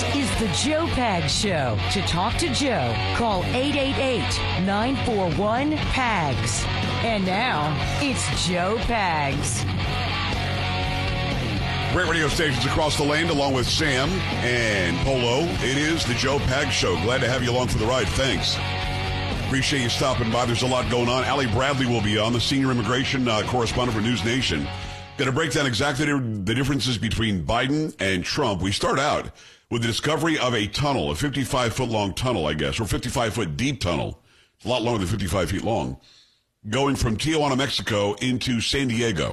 is the Joe Pags Show. To talk to Joe, call 888-941-PAGS. And now, it's Joe Pags. Great radio stations across the land, along with Sam and Polo. It is the Joe Pags Show. Glad to have you along for the ride. Thanks. Appreciate you stopping by. There's a lot going on. Allie Bradley will be on, the senior immigration correspondent for News Nation. Going to break down exactly the differences between Biden and Trump. We start out with the discovery of a tunnel, a 55-foot long tunnel, I guess, or 55-foot deep tunnel. It's a lot longer than 55 feet long, going from Tijuana, Mexico into San Diego.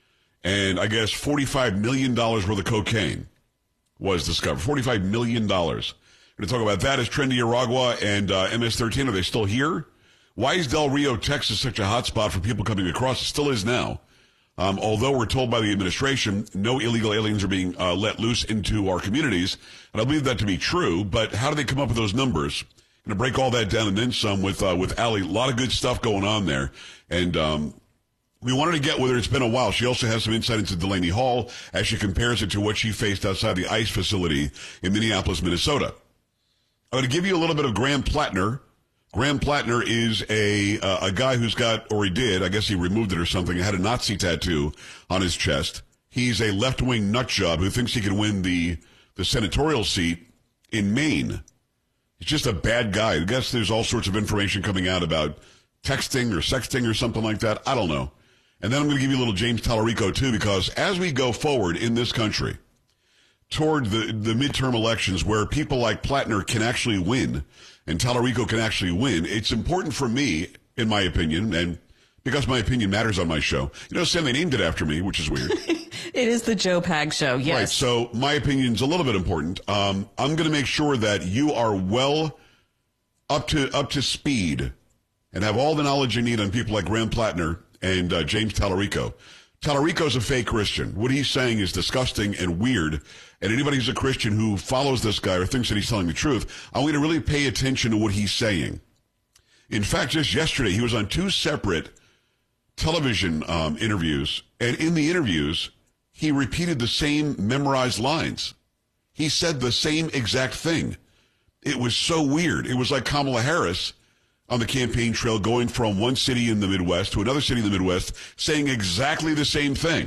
And I guess $45 million worth of cocaine was discovered. $45 million. We're going to talk about that. Is Tren de Aragua and MS-13, are they still here? Why is Del Rio, Texas, such a hot spot for people coming across? It still is now. Although we're told by the administration no illegal aliens are being let loose into our communities. And I believe that to be true. But how do they come up with those numbers? I'm going to break all that down and then some with Allie. A lot of good stuff going on there. And we wanted to get, whether it's been a while, she also has some insight into Delaney Hall as she compares it to what she faced outside the ICE facility in Minneapolis, Minnesota. I'm going to give you a little bit of Graham Plattner. Graham Plattner is a guy who's got, or he did, I guess he removed it or something, had a Nazi tattoo on his chest. He's a left-wing nutjob who thinks he can win the senatorial seat in Maine. He's just a bad guy. I guess there's all sorts of information coming out about texting or sexting or something like that. I don't know. And then I'm going to give you a little James Tallarico, too, because as we go forward in this country toward the midterm elections where people like Plattner can actually win and Tallarico can actually win, it's important for me, in my opinion, and because my opinion matters on my show. You know, Sam, they named it after me, which is weird. It is the Joe Pags Show, yes. Right, so my opinion's a little bit important. I'm going to make sure that you are well up to speed and have all the knowledge you need on people like Graham Plattner and James Tallarico. Tallarico's a fake Christian. What he's saying is disgusting and weird. And anybody who's a Christian who follows this guy or thinks that he's telling the truth, I want you to really pay attention to what he's saying. In fact, just yesterday, he was on 2 separate television interviews. And in the interviews, he repeated the same memorized lines. He said the same exact thing. It was so weird. It was like Kamala Harris on the campaign trail going from one city in the Midwest to another city in the Midwest saying exactly the same thing.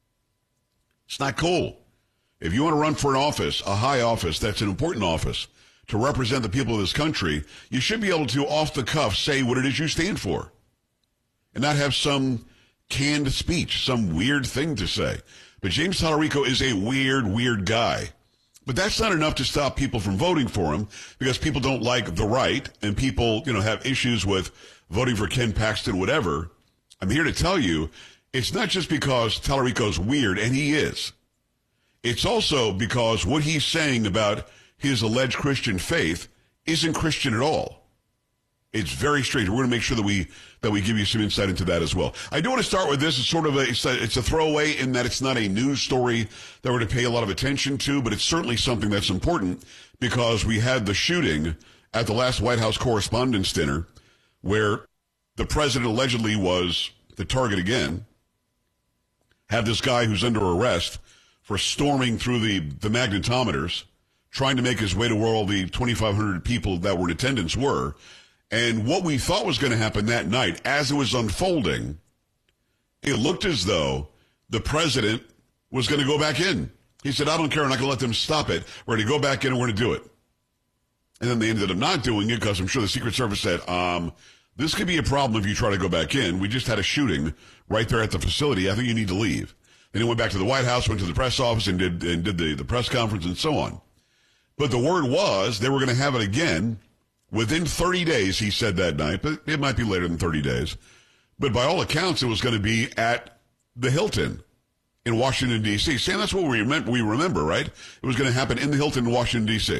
It's not cool. If you want to run for an office, a high office, that's an important office, to represent the people of this country, you should be able to, off the cuff, say what it is you stand for and not have some canned speech, some weird thing to say. But James Tallarico is a weird guy. But that's not enough to stop people from voting for him because people don't like the right and people, have issues with voting for Ken Paxton, whatever. I'm here to tell you, it's not just because Tallarico's weird, and he is. It's also because what he's saying about his alleged Christian faith isn't Christian at all. It's very strange. We're going to make sure that we give you some insight into that as well. I do want to start with this. It's sort of it's a throwaway in that it's not a news story that we're going to pay a lot of attention to, but it's certainly something that's important because we had the shooting at the last White House Correspondents' Dinner where the president allegedly was the target again. Have this guy who's under arrest for storming through the magnetometers, trying to make his way to where all the 2,500 people that were in attendance were. And what we thought was going to happen that night, as it was unfolding, it looked as though the president was going to go back in. He said, I don't care, I'm not going to let them stop it. We're going to go back in and we're going to do it. And then they ended up not doing it because I'm sure the Secret Service said, this could be a problem if you try to go back in. We just had a shooting right there at the facility. I think you need to leave. Then he went back to the White House, went to the press office and did the press conference and so on. But the word was they were going to have it again within 30 days, he said that night, but it might be later than 30 days. But by all accounts, it was going to be at the Hilton in Washington, D.C. Sam, that's what we remember, right? It was going to happen in the Hilton in Washington, D.C.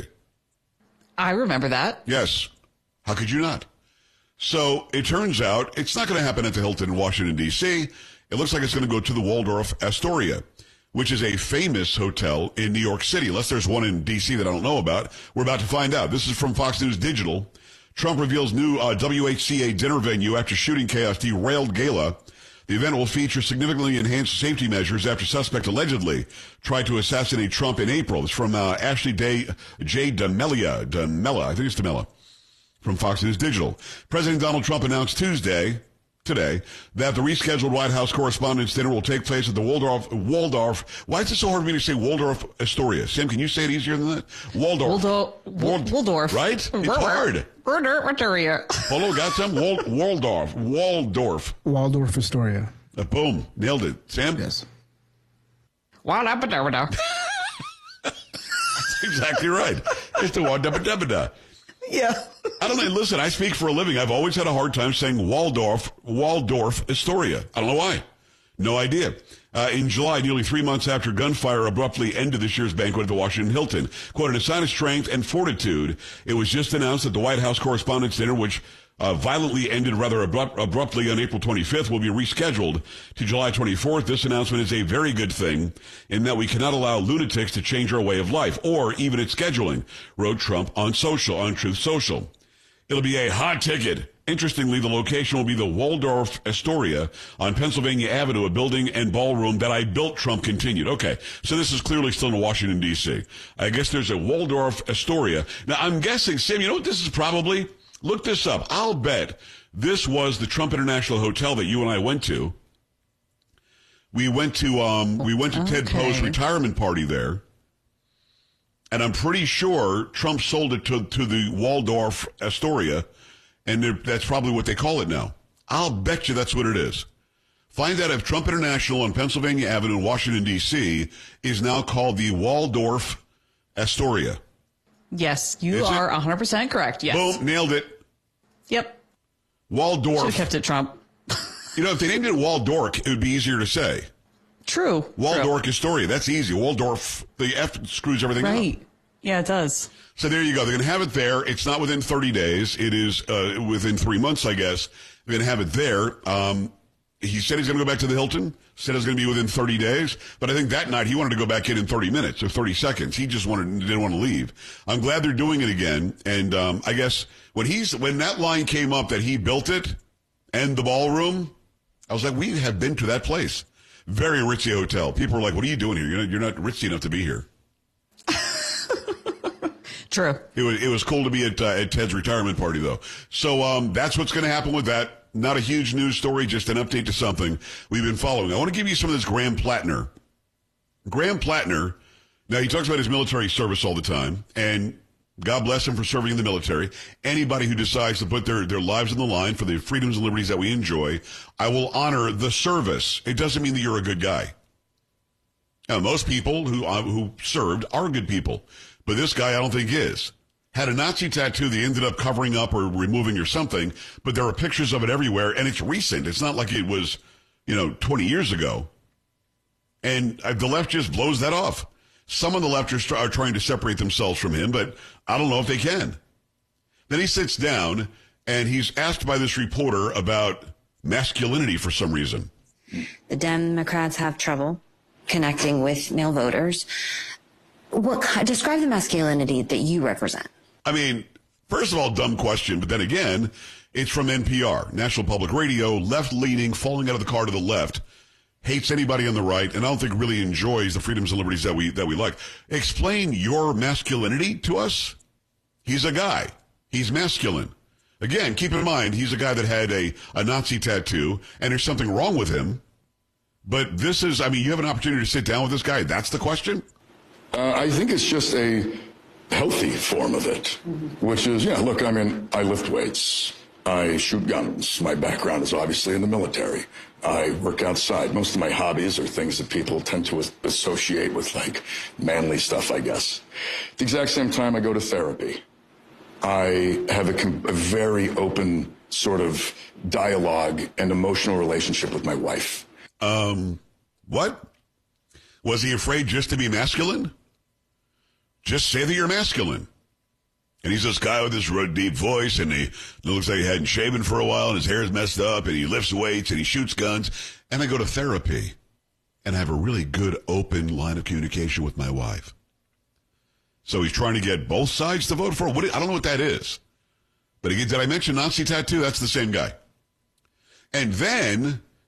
I remember that. Yes. How could you not? So it turns out it's not going to happen at the Hilton in Washington, D.C. It looks like it's going to go to the Waldorf Astoria, which is a famous hotel in New York City. Unless there's one in D.C. that I don't know about. We're about to find out. This is from Fox News Digital. Trump reveals new WHCA dinner venue after shooting chaos derailed gala. The event will feature significantly enhanced safety measures after suspect allegedly tried to assassinate Trump in April. It's from Ashley J. D'Amelia, I think it's D'Amelia, from Fox News Digital. President Donald Trump announced today, that the rescheduled White House Correspondents' Dinner will take place at the Waldorf. Why is it so hard for me to say Waldorf Astoria? Sam, can you say it easier than that? Waldorf. Waldorf. Right? It's hard. Polo, got some? Waldorf. Waldorf Astoria. Boom. Nailed it. Sam? Yes. Waldorf. That's exactly right. It's the Waldorf. Yeah. I don't know. Listen, I speak for a living. I've always had a hard time saying Waldorf Astoria. I don't know why. No idea. In July, nearly 3 months after gunfire abruptly ended this year's banquet at the Washington Hilton, quote, a sign of strength and fortitude, it was just announced that the White House Correspondents' Dinner, which violently ended rather abruptly on April 25th, will be rescheduled to July 24th. This announcement is a very good thing in that we cannot allow lunatics to change our way of life or even its scheduling, wrote Trump on Truth Social. It'll be a hot ticket. Interestingly, the location will be the Waldorf Astoria on Pennsylvania Avenue, a building and ballroom that I built, Trump continued. Okay, so this is clearly still in Washington, D.C. I guess there's a Waldorf Astoria. Now, I'm guessing, Sam, you know what this is probably? Look this up. I'll bet this was the Trump International Hotel that you and I went to. We went to Ted Poe's retirement party there. And I'm pretty sure Trump sold it to the Waldorf Astoria, and that's probably what they call it now. I'll bet you that's what it is. Find out if Trump International on Pennsylvania Avenue in Washington, D.C. is now called the Waldorf Astoria. Yes, you are 100% correct. Yes. Boom, nailed it. Yep. Waldorf. Should have kept it Trump. You know, if they named it Waldorf, it would be easier to say. True. Waldorf Astoria. That's easy. Waldorf, the F screws everything up. Right. Yeah, it does. So there you go. They're going to have it there. It's not within 30 days. It is within 3 months, I guess. They're going to have it there. He said he's going to go back to the Hilton. Said it's going to be within 30 days. But I think that night he wanted to go back in 30 minutes or 30 seconds. He just didn't want to leave. I'm glad they're doing it again. And I guess when that line came up that he built it and the ballroom, I was like, we have been to that place. Very ritzy hotel. People were like, what are you doing here? You're not ritzy enough to be here. True. It was cool to be at Ted's retirement party, though. So that's what's going to happen with that. Not a huge news story, just an update to something we've been following. I want to give you some of this Graham Plattner. Graham Plattner, now he talks about his military service all the time, and God bless him for serving in the military. Anybody who decides to put their lives on the line for the freedoms and liberties that we enjoy, I will honor the service. It doesn't mean that you're a good guy. Now, most people who served are good people. But this guy, I don't think is. Had a Nazi tattoo that ended up covering up or removing or something, but there are pictures of it everywhere, and it's recent. It's not like it was, 20 years ago. And the left just blows that off. Some on the left are trying to separate themselves from him, but I don't know if they can. Then he sits down, and he's asked by this reporter about masculinity for some reason. The Democrats have trouble connecting with male voters. Describe the masculinity that you represent. I mean, first of all, dumb question, but then again, it's from NPR, National Public Radio, left-leaning, falling out of the car to the left, hates anybody on the right, and I don't think really enjoys the freedoms and liberties that we like. Explain your masculinity to us. He's a guy. He's masculine. Again, keep in mind, he's a guy that had a Nazi tattoo, and there's something wrong with him. But you have an opportunity to sit down with this guy. That's the question? I think it's just a healthy form of it, which is, I lift weights. I shoot guns. My background is obviously in the military. I work outside. Most of my hobbies are things that people tend to associate with, like, manly stuff, I guess. At the exact same time, I go to therapy. I have a very open sort of dialogue and emotional relationship with my wife. What? Was he afraid just to be masculine? Just say that you're masculine. And he's this guy with this deep voice, and he looks like he hadn't shaven for a while, and his hair is messed up, and he lifts weights, and he shoots guns. And I go to therapy, and I have a really good open line of communication with my wife. So he's trying to get both sides to vote for him. I don't know what that is. But again, did I mention Nazi tattoo? That's the same guy. And then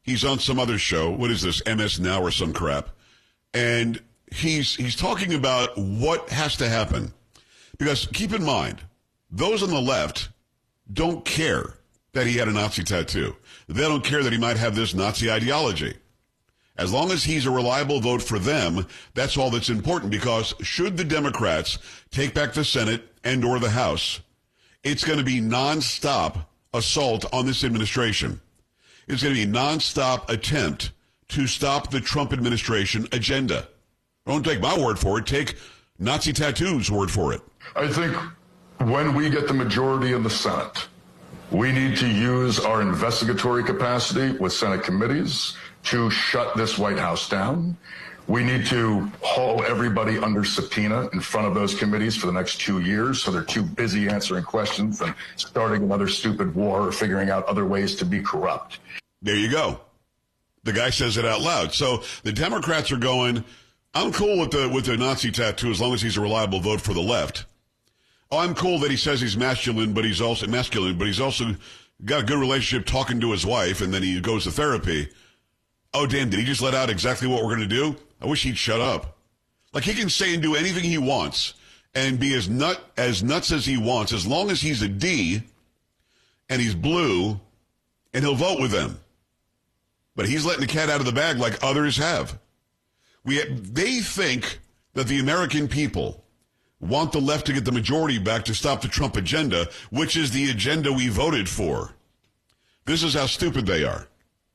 He's on some other show. What is this, MS Now or some crap? And he's talking about what has to happen. Because keep in mind, those on the left don't care that he had a Nazi tattoo. They don't care that he might have this Nazi ideology. As long as he's a reliable vote for them, that's all that's important, because should the Democrats take back the Senate and or the House, it's going to be nonstop assault on this administration. It's going to be a nonstop attempt to stop the Trump administration agenda. Don't take my word for it. Take Nazi Tattoo's word for it. I think when we get the majority in the Senate, we need to use our investigatory capacity with Senate committees to shut this White House down. We need to haul everybody under subpoena in front of those committees for the next 2 years, so they're too busy answering questions and starting another stupid war or figuring out other ways to be corrupt. There you go. The guy says it out loud. So the Democrats are going, I'm cool with the Nazi tattoo as long as he's a reliable vote for the left. Oh, I'm cool that he says he's masculine, but he's also got a good relationship talking to his wife, and then he goes to therapy. Oh, damn, did he just let out exactly what we're going to do? I wish he'd shut up. Like, he can say and do anything he wants and be as nuts as he wants, as long as he's a D and he's blue, and he'll vote with them. But he's letting the cat out of the bag like others have. They think that the American people want the left to get the majority back to stop the Trump agenda, which is the agenda we voted for. This is how stupid they are.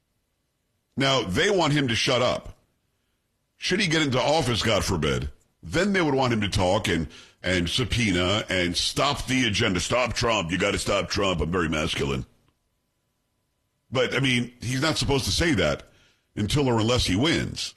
Now, they want him to shut up. Should he get into office, God forbid, then they would want him to talk and subpoena and stop the agenda. Stop Trump. You got to stop Trump. I'm very masculine. But, I mean, he's not supposed to say that until or unless he wins.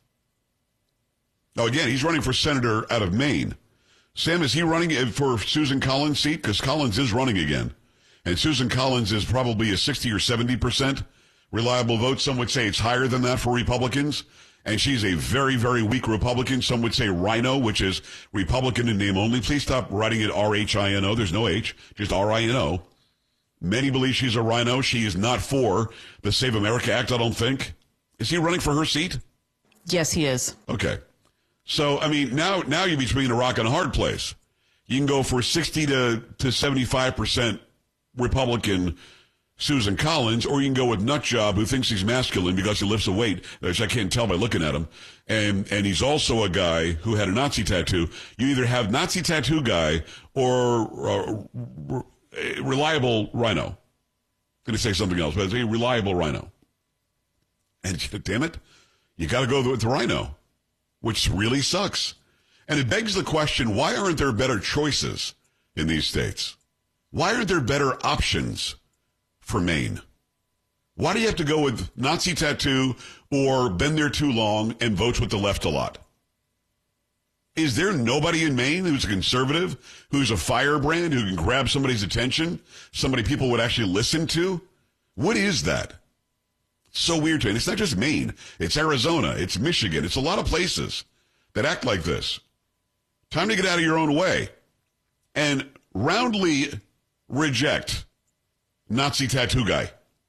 Now, again, he's running for senator out of Maine. Sam, is he running for Susan Collins' seat? Because Collins is running again. And Susan Collins is probably a 60 or 70% reliable vote. Some would say it's higher than that for Republicans. And she's a very, very weak Republican. Some would say Rhino, which is Republican in name only. Please stop writing it R-H-I-N-O. There's no H, just R-I-N-O. Many believe she's a Rhino. She is not for the Save America Act, I don't think. Is he running for her seat? Yes, he is. Okay. So, I mean, now you're between a rock and a hard place. You can go for 60 to 75% Republican Susan Collins, or you can go with Nutjob, who thinks he's masculine because he lifts a weight, which I can't tell by looking at him. And he's also a guy who had a Nazi tattoo. You either have Nazi tattoo guy or reliable Rhino. I'm going to say something else, but it's a reliable Rhino. And damn it, you got to go with the Rhino, which really sucks. And it begs the question, why aren't there better choices in these states? Why aren't there better options for Maine? Why do you have to go with Nazi tattoo or been there too long and votes with the left a lot? Is there nobody in Maine who's a conservative, who's a firebrand, who can grab somebody's attention, somebody people would actually listen to? What is that? So weird to me. And it's not just Maine. It's Arizona. It's Michigan. It's a lot of places that act like this. Time to get out of your own way and roundly reject Nazi tattoo guy.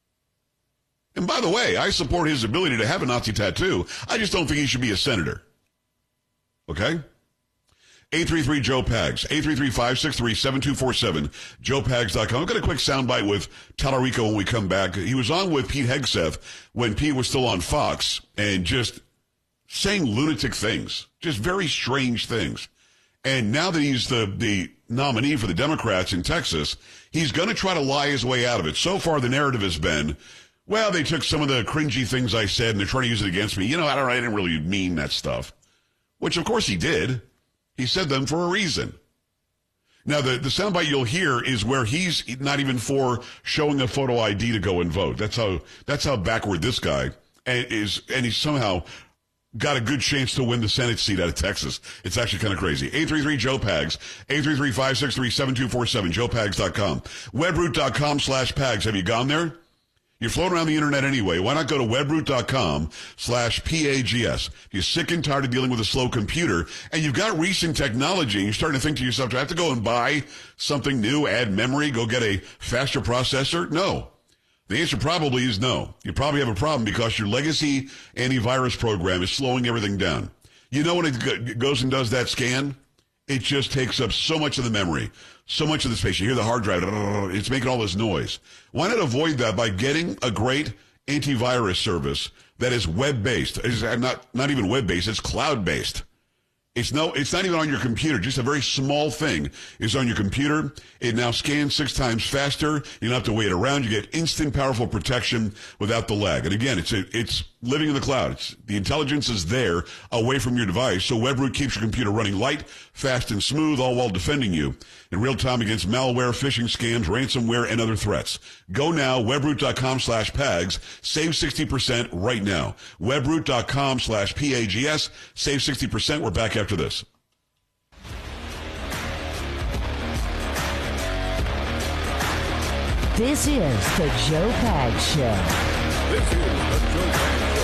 And by the way, I support his ability to have a Nazi tattoo. I just don't think he should be a senator. Okay? 833-JOE-PAGS, 833-563-7247, joepags.com. I've got a quick soundbite with Tallarico when we come back. He was on with Pete Hegseth when Pete was still on Fox and just saying lunatic things, just very strange things. And now that he's the nominee for the Democrats in Texas, he's going to try to lie his way out of it. So far, the narrative has been, well, they took some of the cringy things I said and they're trying to use it against me. You know, I didn't really mean that stuff, which of course he did. He said them for a reason. Now, the soundbite you'll hear is where he's not even for showing a photo ID to go and vote. That's how backward this guy is, and he's somehow got a good chance to win the Senate seat out of Texas. It's actually kind of crazy. 833-JOE-PAGS, 833-563-7247, joepags.com. Webroot.com/PAGS. Have you gone there? You're floating around the internet anyway. Why not go to webroot.com/PAGS? You're sick and tired of dealing with a slow computer, and you've got recent technology, and you're starting to think to yourself, do I have to go and buy something new, add memory, go get a faster processor? No. The answer probably is no. You probably have a problem because your legacy antivirus program is slowing everything down. You know, when it goes and does that scan, it just takes up so much of the memory, so much of the space. You hear the hard drive, it's making all this noise. Why not avoid that by getting a great antivirus service that is web-based? It's not even web-based, it's cloud-based. It's not even on your computer. Just a very small thing is on your computer. It now scans 6 times faster. You don't have to wait around. You get instant, powerful protection without the lag. And again, it's living in the cloud. The intelligence is there away from your device. So WebRoot keeps your computer running light, fast, and smooth, all while defending you in real time against malware, phishing scams, ransomware, and other threats. Go now, webroot.com/PAGS. Save 60% right now. Webroot.com/PAGS. Save 60%. We're back after this. This is the Joe Pags Show. This is the Joe Pags Show.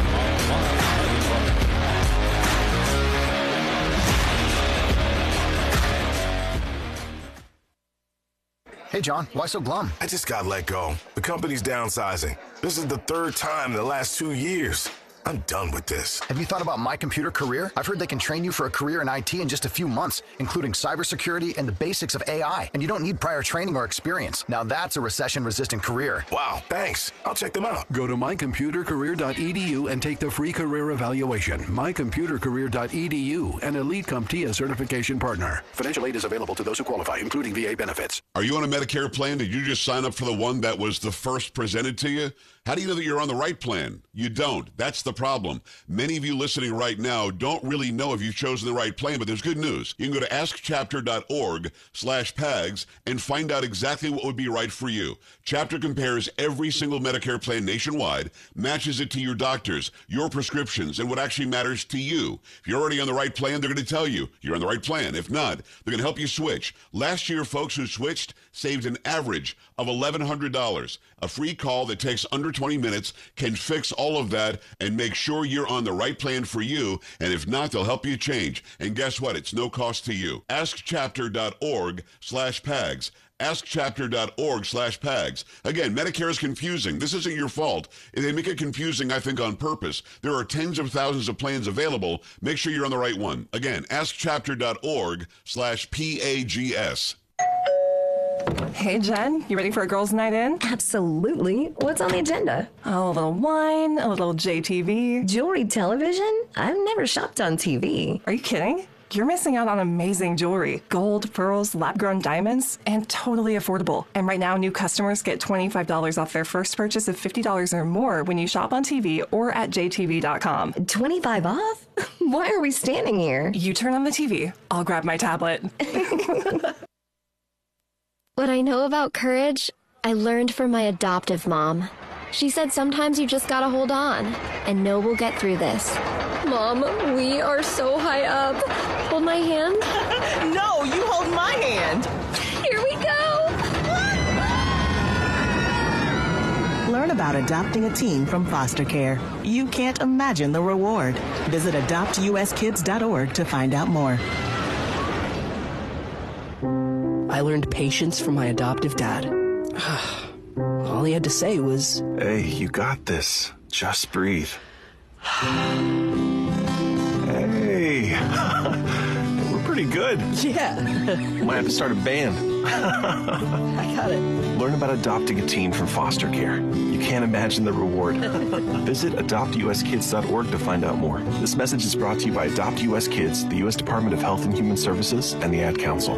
Hey, John, why so glum? I just got let go. The company's downsizing. This is the 3rd time in the last 2 years. I'm done with this. Have you thought about My Computer Career? I've heard they can train you for a career in IT in just a few months, including cybersecurity and the basics of AI. And you don't need prior training or experience. Now that's a recession-resistant career. Wow, thanks. I'll check them out. Go to mycomputercareer.edu and take the free career evaluation. Mycomputercareer.edu, an Elite CompTIA certification partner. Financial aid is available to those who qualify, including VA benefits. Are you on a Medicare plan? Did you just sign up for the one that was the first presented to you? How do you know that you're on the right plan? You don't. That's the problem. Many of you listening right now don't really know if you've chosen the right plan, but there's good news. You can go to askchapter.org/PAGS and find out exactly what would be right for you. Chapter compares every single Medicare plan nationwide, matches it to your doctors, your prescriptions, and what actually matters to you. If you're already on the right plan, they're going to tell you you're on the right plan. If not, they're going to help you switch. Last year, folks who switched saved an average of $1,100. A free call that takes under 20 minutes can fix all of that and make sure you're on the right plan for you. And if not, they'll help you change. And guess what? It's no cost to you. AskChapter.org/PAGS. AskChapter.org/PAGS. Again, Medicare is confusing. This isn't your fault. They make it confusing, I think, on purpose. There are tens of thousands of plans available. Make sure you're on the right one. Again, AskChapter.org/PAGS. Hey, Jen, you ready for a girls' night in? Absolutely. What's on the agenda? Oh, a little wine, a little JTV. Jewelry television? I've never shopped on TV. Are you kidding? You're missing out on amazing jewelry. Gold, pearls, lab-grown diamonds, and totally affordable. And right now, new customers get $25 off their first purchase of $50 or more when you shop on TV or at jtv.com. 25 off? Why are we standing here? You turn on the TV. I'll grab my tablet. What I know about courage, I learned from my adoptive mom. She said sometimes you just gotta hold on and know we'll get through this. Mom, we are so high up. Hold my hand. No, you hold my hand. Here we go. Learn about adopting a teen from foster care. You can't imagine the reward. Visit adoptuskids.org to find out more. I learned patience from my adoptive dad. All he had to say was, "Hey, you got this. Just breathe." Hey, we're pretty good. Yeah. Might have to start a band. I got it. Learn about adopting a teen from foster care. You can't imagine the reward. Visit adoptuskids.org to find out more. This message is brought to you by Adopt US Kids, the U.S. Department of Health and Human Services, and the Ad Council.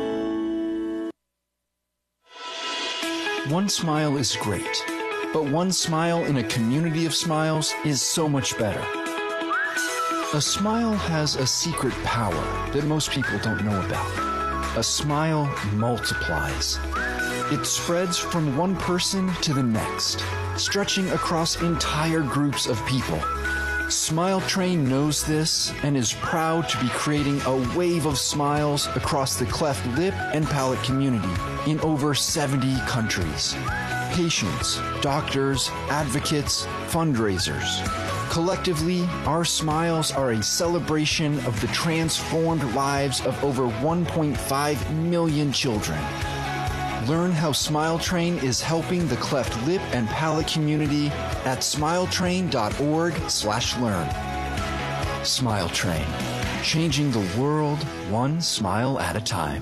One smile is great, but one smile in a community of smiles is so much better. A smile has a secret power that most people don't know about. A smile multiplies. It spreads from one person to the next, stretching across entire groups of people. Smile Train knows this and is proud to be creating a wave of smiles across the cleft lip and palate community in over 70 countries. Patients, doctors, advocates, fundraisers. Collectively, our smiles are a celebration of the transformed lives of over 1.5 million children. Learn how Smile Train is helping the cleft lip and palate community at smiletrain.org/learn. Smile Train, changing the world one smile at a time.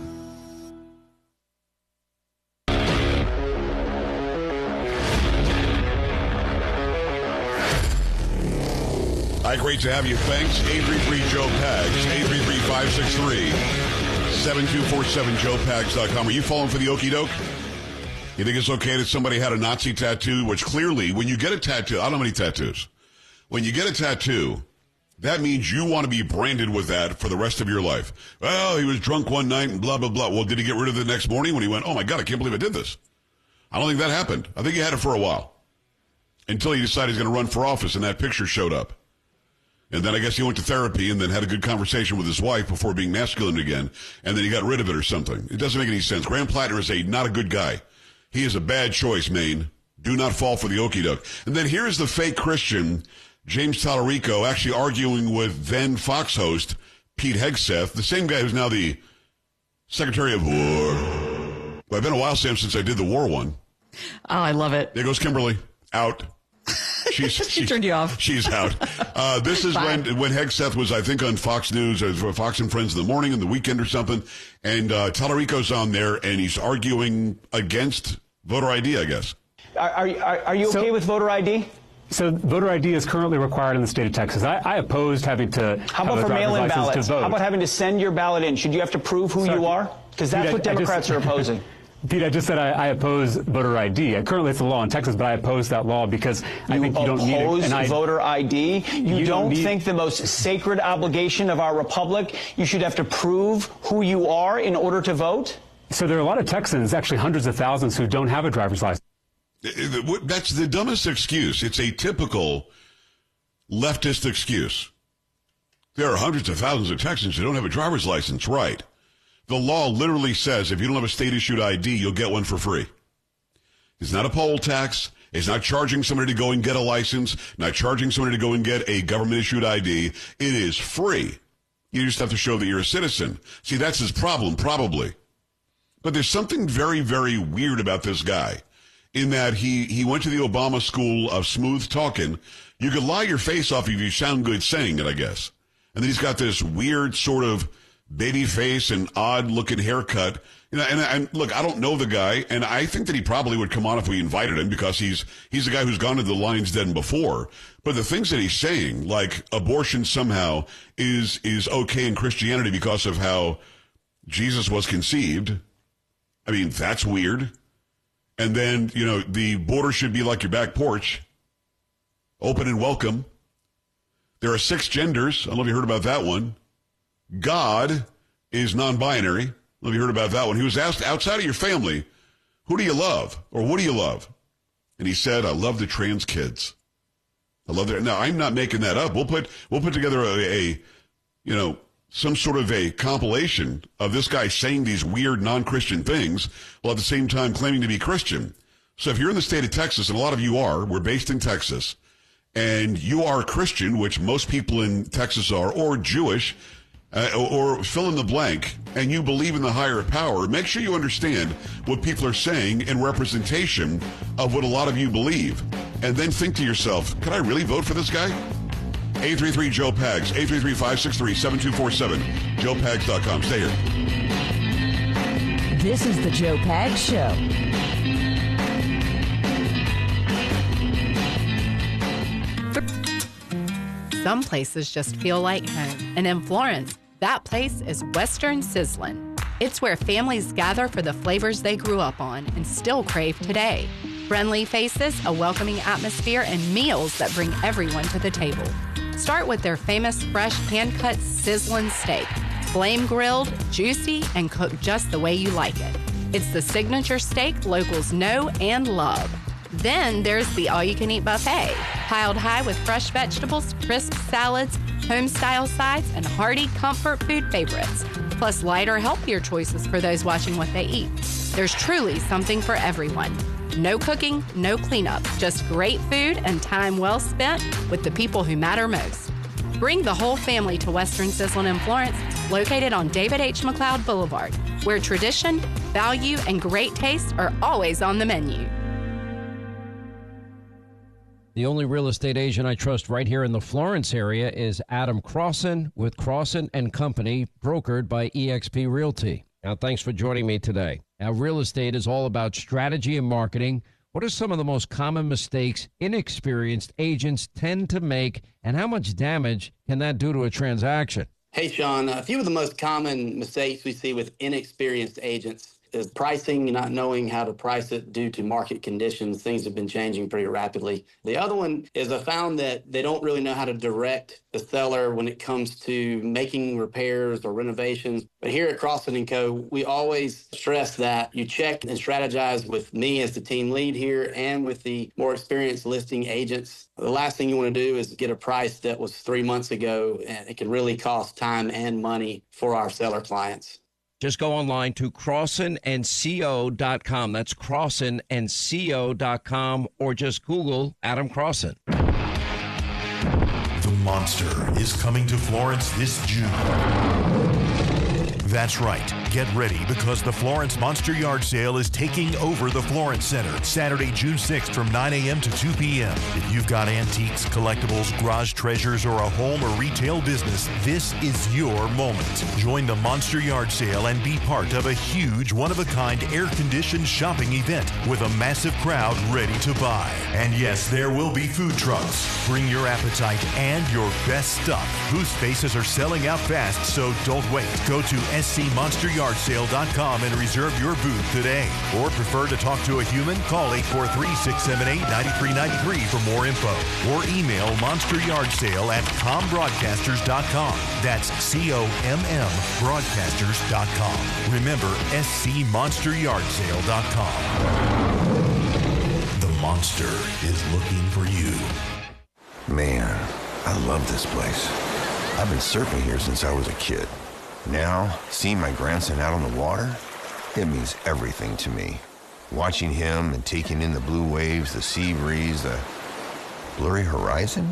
Hi, great to have you. Thanks. 833-JOE-PAGS, 833-563-7247, joepags.com. Are you falling for the okie doke? You think it's okay that somebody had a Nazi tattoo, which clearly, when you get a tattoo, I don't have any tattoos. When you get a tattoo, that means you want to be branded with that for the rest of your life. Well, he was drunk one night and blah, blah, blah. Well, did he get rid of it the next morning when he went, oh my God, I can't believe I did this? I don't think that happened. I think he had it for a while until he decided he's going to run for office and that picture showed up. And then I guess he went to therapy and then had a good conversation with his wife before being masculine again. And then he got rid of it or something. It doesn't make any sense. Graham Plattner is not a good guy. He is a bad choice, Maine. Do not fall for the okie doke. And then here's the fake Christian, James Tallarico, actually arguing with then Fox host Pete Hegseth, the same guy who's now the Secretary of War. Well, it's been a while, Sam, since I did the war one. Oh, I love it. There goes Kimberly. Out. She turned you off. She's out. This is when Hegseth was, I think, on Fox News, or Fox and Friends in the morning and the weekend or something. And Tallarico's on there, and he's arguing against voter ID, I guess. Are you okay with voter ID? So voter ID is currently required in the state of Texas. I opposed having to How about for mail-in ballots? How about having to send your ballot in? Should you have to prove who you are? Because that's what Democrats are opposing. Pete, I just said I oppose voter ID. Currently, it's a law in Texas, but I oppose that law because I think you don't need it. You oppose voter ID? You don't think the most sacred obligation of our republic, you should have to prove who you are in order to vote? So there are a lot of Texans, actually hundreds of thousands, who don't have a driver's license. That's the dumbest excuse. It's a typical leftist excuse. There are hundreds of thousands of Texans who don't have a driver's license, right? The law literally says if you don't have a state-issued ID, you'll get one for free. It's not a poll tax. It's not charging somebody to go and get a license, not charging somebody to go and get a government-issued ID. It is free. You just have to show that you're a citizen. See, that's his problem, probably. But there's something very, very weird about this guy in that he went to the Obama school of smooth talking. You could lie your face off if you sound good saying it, I guess. And then he's got this weird sort of baby face and odd looking haircut. You know, and look, I don't know the guy, and I think that he probably would come on if we invited him because he's the guy who's gone to the Lion's Den before. But the things that he's saying, like abortion somehow is okay in Christianity because of how Jesus was conceived. I mean, that's weird. And then, you know, the border should be like your back porch, open and welcome. There are 6 genders. I don't know if you heard about that one. God is non-binary. I don't know if you heard about that one. He was asked, outside of your family, who do you love? Or what do you love? And he said, I love the trans kids. I love that. Now, I'm not making that up. We'll put together some sort of a compilation of this guy saying these weird non-Christian things while at the same time claiming to be Christian. So if you're in the state of Texas, and a lot of you are, we're based in Texas, and you are Christian, which most people in Texas are, or Jewish, or fill in the blank, and you believe in the higher power, make sure you understand what people are saying in representation of what a lot of you believe. And then think to yourself, can I really vote for this guy? 833-JOE-PAGS, 833-563-7247, joepags.com. Stay here. This is the Joe Pags Show. Some places just feel like home. And in Florence, that place is Western Sizzlin'. It's where families gather for the flavors they grew up on and still crave today. Friendly faces, a welcoming atmosphere, and meals that bring everyone to the table. Start with their famous fresh hand-cut sizzlin' steak. Flame grilled, juicy, and cooked just the way you like it. It's the signature steak locals know and love. Then there's the all-you-can-eat buffet, piled high with fresh vegetables, crisp salads, home-style sides, and hearty comfort food favorites, plus lighter, healthier choices for those watching what they eat. There's truly something for everyone. No cooking, no cleanup, just great food and time well spent with the people who matter most. Bring the whole family to Western Sizzlin' in Florence located on David H. McLeod Boulevard, where tradition, value, and great taste are always on the menu. The only real estate agent I trust right here in the Florence area is Adam Crossan with Crossan & Company, brokered by eXp Realty. Now, thanks for joining me today. Now, real estate is all about strategy and marketing. What are some of the most common mistakes inexperienced agents tend to make, and how much damage can that do to a transaction? Hey, Sean, a few of the most common mistakes we see with inexperienced agents is pricing, not knowing how to price it due to market conditions. Things have been changing pretty rapidly. The other one is I found that they don't really know how to direct the seller when it comes to making repairs or renovations. But here at Crossan & Co., we always stress that you check and strategize with me as the team lead here and with the more experienced listing agents. The last thing you want to do is get a price that was 3 months ago, and it can really cost time and money for our seller clients. Just go online to crossanandco.com. That's crossanandco.com, or just Google Adam Crossan. The Monster is coming to Florence this June. That's right. Get ready, because the Florence Monster Yard Sale is taking over the Florence Center Saturday, June 6th from 9 a.m. to 2 p.m. If you've got antiques, collectibles, garage treasures, or a home or retail business, this is your moment. Join the Monster Yard Sale and be part of a huge, one-of-a-kind, air-conditioned shopping event with a massive crowd ready to buy. And yes, there will be food trucks. Bring your appetite and your best stuff. Booth spaces are selling out fast, so don't wait. Go to scmonsteryardsale.com and reserve your booth today. Or prefer to talk to a human? Call 843-678-9393 for more info. Or email monsteryardsale@combroadcasters.com. That's COMM broadcasters.com. Remember, scmonsteryardsale.com. The Monster is looking for you. Man, I love this place. I've been surfing here since I was a kid. Now, seeing my grandson out on the water, it means everything to me. Watching him and taking in the blue waves, the sea breeze, the blurry horizon.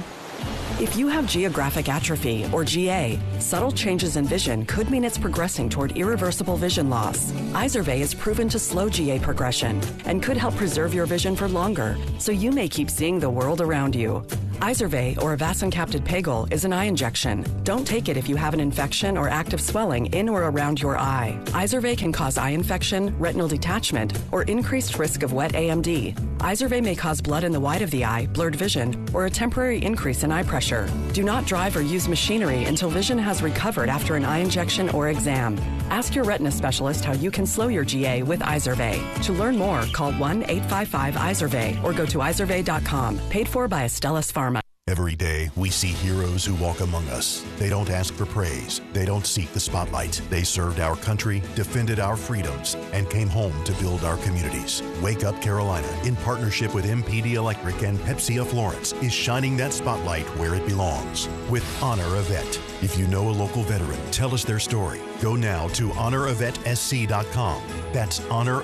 If you have geographic atrophy, or GA, subtle changes in vision could mean it's progressing toward irreversible vision loss. Izervay is proven to slow GA progression and could help preserve your vision for longer, so you may keep seeing the world around you. Izervay, or avacincaptad pegol, is an eye injection. Don't take it if you have an infection or active swelling in or around your eye. Izervay can cause eye infection, retinal detachment, or increased risk of wet AMD. Izervay may cause blood in the white of the eye, blurred vision, or a temporary increase in eye pressure. Do not drive or use machinery until vision has recovered after an eye injection or exam. Ask your retina specialist how you can slow your GA with Izervay. To learn more, call 1-855-IZERVAY or go to izervay.com. Paid for by Astellas Pharma. Every day, we see heroes who walk among us. They don't ask for praise. They don't seek the spotlight. They served our country, defended our freedoms, and came home to build our communities. Wake Up Carolina, in partnership with MPD Electric and Pepsi of Florence, is shining that spotlight where it belongs with Honor a Vet. If you know a local veteran, tell us their story. Go now to honoravetSC.com. That's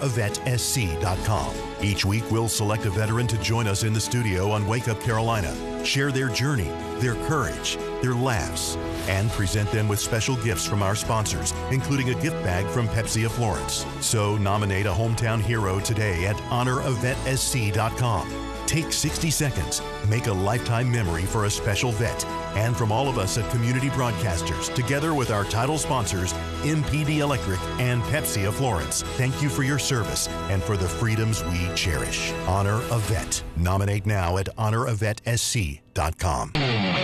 honoravetSC.com. Each week, we'll select a veteran to join us in the studio on Wake Up Carolina. Share their journey, their courage, their laughs, and present them with special gifts from our sponsors, including a gift bag from Pepsi of Florence. So nominate a hometown hero today at honoravetSC.com. Take 60 seconds, make a lifetime memory for a special vet. And from all of us at Community Broadcasters, together with our title sponsors, MPD Electric and Pepsi of Florence, thank you for your service and for the freedoms we cherish. Honor a Vet. Nominate now at honoravetSC.com.